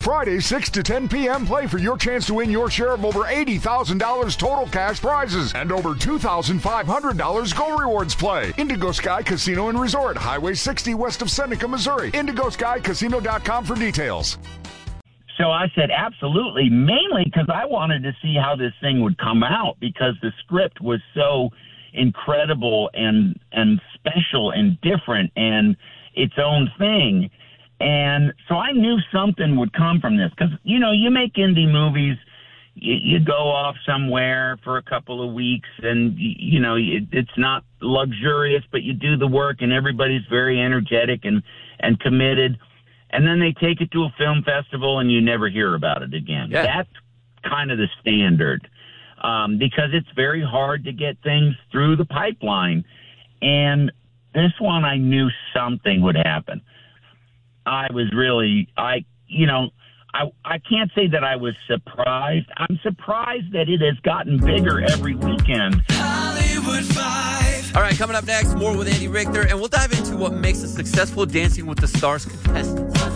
Friday, 6 to 10 p.m. Play for your chance to win your share of over $80,000 total cash prizes and over $2,500 Go Rewards Play. Indigo Sky Casino and Resort, Highway 60 west of Seneca, Missouri. IndigoSkyCasino.com for details. So I said, absolutely, mainly because I wanted to see how this thing would come out because the script was so incredible and special and different and its own thing. And so I knew something would come from this because, you know, you make indie movies, you go off somewhere for a couple of weeks and, you know, it's not luxurious, but you do the work and everybody's very energetic and committed. And then they take it to a film festival and you never hear about it again. Yeah. That's kind of the standard because it's very hard to get things through the pipeline. And this one, I knew something would happen. I was really, I can't say that I was surprised. I'm surprised that it has gotten bigger every weekend. Hollywood 5. All right, coming up next, more with Andy Richter, and we'll dive into what makes a successful Dancing with the Stars contestant.